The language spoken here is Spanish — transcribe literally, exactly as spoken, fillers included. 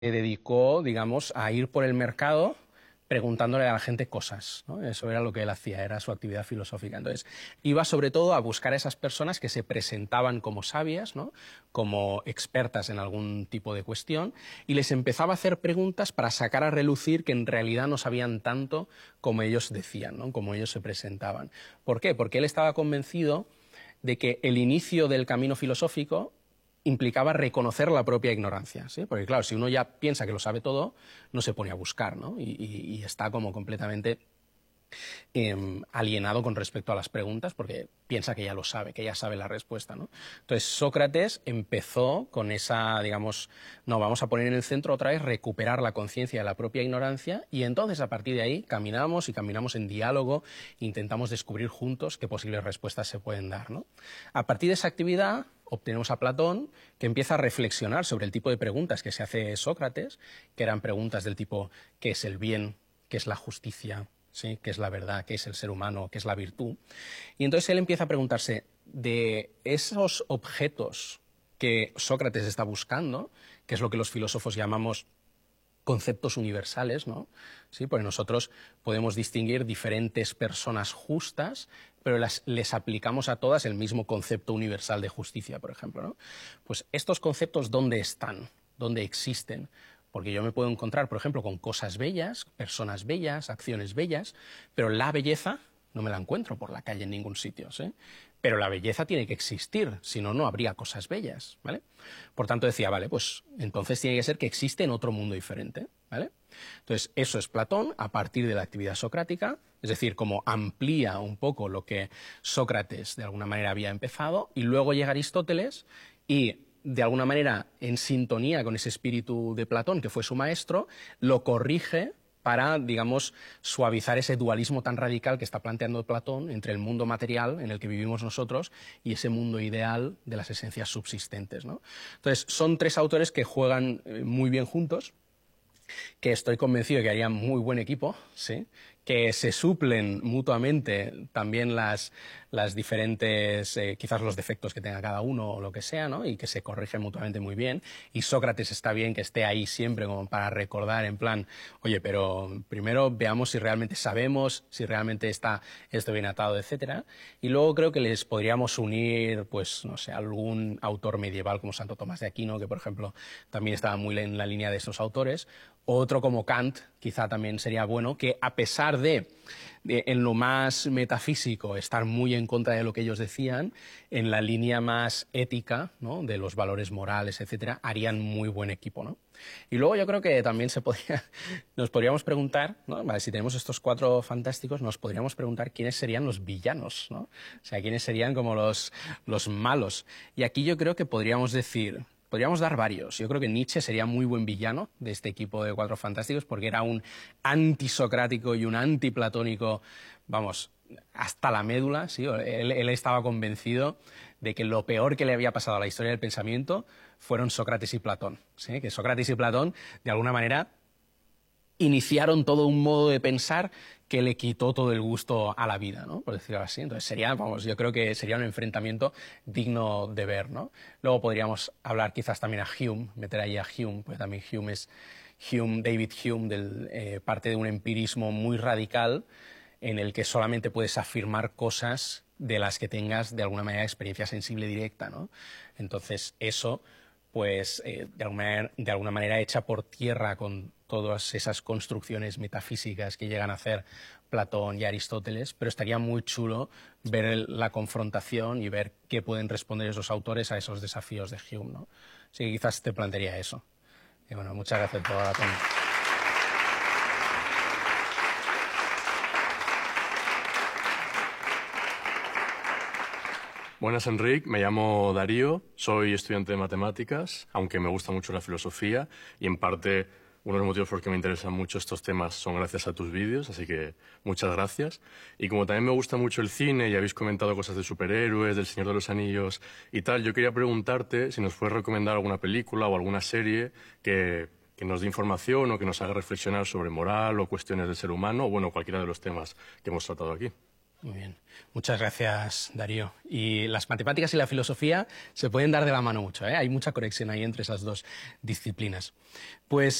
dedicó, digamos, a ir por el mercado preguntándole a la gente cosas, ¿no? Eso era lo que él hacía, era su actividad filosófica. Entonces, iba sobre todo a buscar a esas personas que se presentaban como sabias, ¿no? Como expertas en algún tipo de cuestión, y les empezaba a hacer preguntas para sacar a relucir que en realidad no sabían tanto como ellos decían, ¿no? Como ellos se presentaban. ¿Por qué? Porque él estaba convencido de que el inicio del camino filosófico implicaba reconocer la propia ignorancia, ¿sí? Porque claro, si uno ya piensa que lo sabe todo, no se pone a buscar, ¿no? Y, y, y está como completamente eh, alienado con respecto a las preguntas porque piensa que ya lo sabe, que ya sabe la respuesta, ¿no? Entonces Sócrates empezó con esa, digamos, no, vamos a poner en el centro otra vez recuperar la conciencia de la propia ignorancia, y entonces a partir de ahí caminamos y caminamos en diálogo, intentamos descubrir juntos qué posibles respuestas se pueden dar, ¿no? A partir de esa actividad obtenemos a Platón, que empieza a reflexionar sobre el tipo de preguntas que se hace Sócrates, que eran preguntas del tipo ¿qué es el bien? ¿Qué es la justicia? ¿Sí? ¿Qué es la verdad? ¿Qué es el ser humano? ¿Qué es la virtud? Y entonces él empieza a preguntarse, de esos objetos que Sócrates está buscando, que es lo que los filósofos llamamos conceptos universales, ¿no? Sí, porque nosotros podemos distinguir diferentes personas justas, pero las, les aplicamos a todas el mismo concepto universal de justicia, por ejemplo, ¿no? Pues estos conceptos, ¿dónde están? ¿Dónde existen? Porque yo me puedo encontrar, por ejemplo, con cosas bellas, personas bellas, acciones bellas, pero la belleza no me la encuentro por la calle en ningún sitio, ¿sí? Pero la belleza tiene que existir, si no, no habría cosas bellas, ¿vale? Por tanto decía, vale, pues entonces tiene que ser que existe en otro mundo diferente, ¿vale? Entonces eso es Platón a partir de la actividad socrática, es decir, como amplía un poco lo que Sócrates de alguna manera había empezado, y luego llega Aristóteles y de alguna manera en sintonía con ese espíritu de Platón, que fue su maestro, lo corrige para, digamos, suavizar ese dualismo tan radical que está planteando Platón entre el mundo material en el que vivimos nosotros y ese mundo ideal de las esencias subsistentes, ¿no? Entonces, son tres autores que juegan muy bien juntos, que estoy convencido de que harían muy buen equipo, ¿sí? Que se suplen mutuamente también las, las diferentes, eh, quizás los defectos que tenga cada uno o lo que sea, ¿no? Y que se corrigen mutuamente muy bien. Y Sócrates está bien que esté ahí siempre como para recordar en plan, oye, pero primero veamos si realmente sabemos, si realmente está esto bien atado, etcétera. Y luego creo que les podríamos unir, pues, no sé, algún autor medieval como Santo Tomás de Aquino, que por ejemplo también estaba muy en la línea de esos autores. Otro como Kant, quizá también sería bueno, que a pesar de, de, en lo más metafísico, estar muy en contra de lo que ellos decían, en la línea más ética, ¿no? De los valores morales, etcétera, harían muy buen equipo, ¿no? Y luego yo creo que también se podría, nos podríamos preguntar, ¿no? Vale, si tenemos estos cuatro fantásticos, nos podríamos preguntar quiénes serían los villanos, ¿no? O sea, quiénes serían como los, los malos. Y aquí yo creo que podríamos decir... Podríamos dar varios. Yo creo que Nietzsche sería muy buen villano de este equipo de cuatro fantásticos porque era un antisocrático y un antiplatónico, vamos, hasta la médula, ¿sí? Él, él estaba convencido de que lo peor que le había pasado a la historia del pensamiento fueron Sócrates y Platón, ¿sí? Que Sócrates y Platón, de alguna manera, iniciaron todo un modo de pensar que le quitó todo el gusto a la vida, ¿no? Por decirlo así. Entonces sería, vamos, yo creo que sería un enfrentamiento digno de ver, ¿no? Luego podríamos hablar quizás también a Hume, meter ahí a Hume, porque también Hume es Hume, David Hume, del, eh, parte de un empirismo muy radical en el que solamente puedes afirmar cosas de las que tengas de alguna manera experiencia sensible directa, ¿no? Entonces eso, pues eh, de, alguna manera, de alguna manera echa por tierra con todas esas construcciones metafísicas que llegan a hacer Platón y Aristóteles, pero estaría muy chulo ver el, la confrontación y ver qué pueden responder esos autores a esos desafíos de Hume, ¿no? Así que quizás te plantearía eso. Y bueno, muchas gracias por la atención. Buenas, Enric. Me llamo Darío, soy estudiante de matemáticas, aunque me gusta mucho la filosofía y en parte uno de los motivos por los que me interesan mucho estos temas son gracias a tus vídeos, así que muchas gracias. Y como también me gusta mucho el cine y habéis comentado cosas de superhéroes, del Señor de los Anillos y tal, yo quería preguntarte si nos puedes recomendar alguna película o alguna serie que, que nos dé información o que nos haga reflexionar sobre moral o cuestiones del ser humano o, bueno, cualquiera de los temas que hemos tratado aquí. Muy bien. Muchas gracias, Darío. Y las matemáticas y la filosofía se pueden dar de la mano mucho, ¿eh? Hay mucha conexión ahí entre esas dos disciplinas. Pues